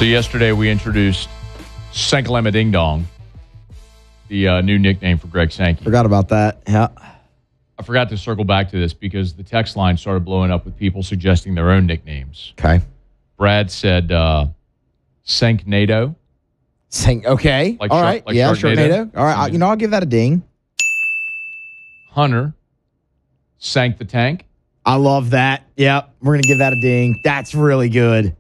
So yesterday we introduced Sankalema Ding Dong, the new nickname for Greg Sankey. Forgot about that. Yeah. I forgot to circle back to this because the text line started blowing up with people suggesting their own nicknames. Okay. Brad said Sanknado. Okay. Like all right. like yeah, Sharknado. Sharknado. All right. I'll give that a ding. Hunter sank the tank. I love that. Yep. We're going to give that a ding. That's really good.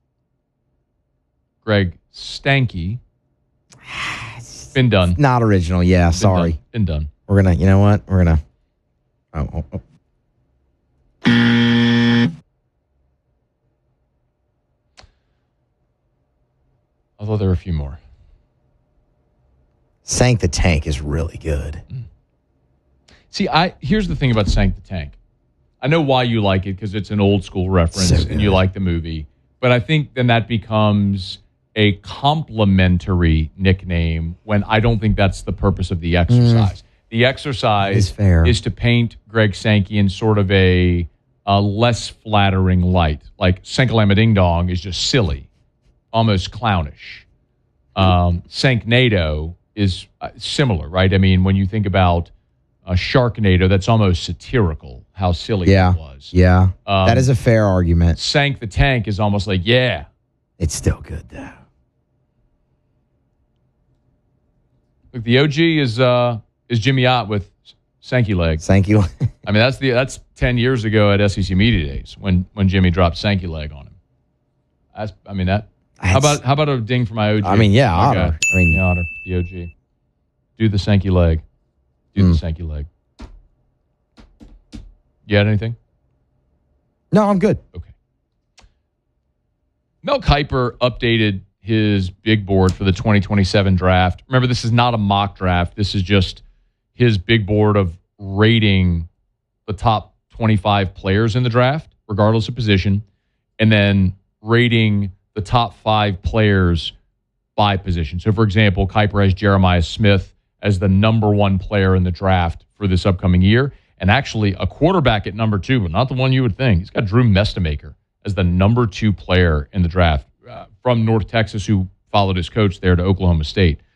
Greg Stanky. Been done. Not original. Yeah. Sorry. Been done. We're going to, you know what? We're going to. Oh. I thought there were a few more. Sank the Tank is really good. See, here's the thing about Sank the Tank. I know why you like it because it's an old school reference and you like the movie. But I think then that becomes a complimentary nickname when I don't think that's the purpose of the exercise. The exercise is to paint Greg Sankey in sort of a less flattering light. Like Sankalema Ding Dong is just silly, almost clownish. Sanknado is similar, right? I mean, when you think about Sharknado, that's almost satirical, how silly it was. Yeah, that is a fair argument. Sank the Tank is almost like, yeah. It's still good, though. Look, the OG is Jimmy Ott with Sankey Leg. Sankey Leg. I mean, that's 10 years ago at SEC Media Days when Jimmy dropped Sankey Leg on him. How about a ding for my OG? I mean, yeah, honor. The honor, the OG. Do the Sankey Leg. Do the Sankey Leg. You had anything? No, I'm good. Okay. Mel Kiper updated his big board for the 2027 draft. Remember, this is not a mock draft. This is just his big board of rating the top 25 players in the draft, regardless of position, and then rating the top 5 players by position. So, for example, Kiper has Jeremiah Smith as the number 1 player in the draft for this upcoming year, and actually a quarterback at number 2, but not the one you would think. He's got Drew Mestemaker as the number 2 player in the draft from North Texas, who followed his coach there to Oklahoma State.